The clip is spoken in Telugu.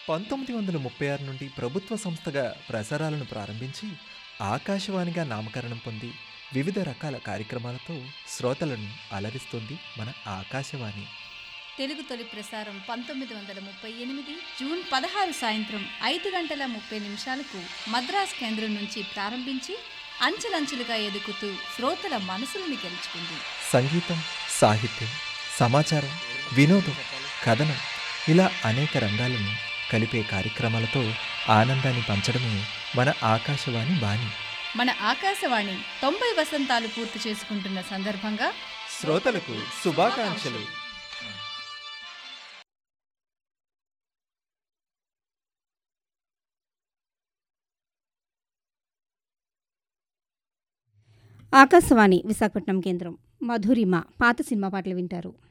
1936 నుండి ప్రభుత్వ సంస్థగా ప్రసారాలను ప్రారంభించి ఆకాశవాణిగా నామకరణం పొంది వివిధ రకాల కార్యక్రమాలతో శ్రోతలను అలరిస్తుంది మన ఆకాశవాణి. తెలుగు తొలి ప్రసారం 1938 జూన్ 16 సాయంత్రం 5:30 మద్రాస్ కేంద్రం నుంచి ప్రారంభించి అంచెలంచెలుగా ఎదుగుతూ శ్రోతల మనసులను గెలుచుకుంది. సంగీతం, సాహిత్యం, సమాచారం, వినోదం, కథనం ఇలా అనేక రంగాలను కలిపే కార్యక్రమాలతో ఆనందాన్ని పంచడమే మన ఆకాశవాణి బాణి. మన ఆకాశవాణి 90 వసంతాలు పూర్తి చేసుకుంటున్న సందర్భంగా శ్రోతలకు శుభాకాంక్షలు. ఆకాశవాణి విశాఖపట్నం కేంద్రం. మధురిమ పాత సినిమా పాటలు వింటారు.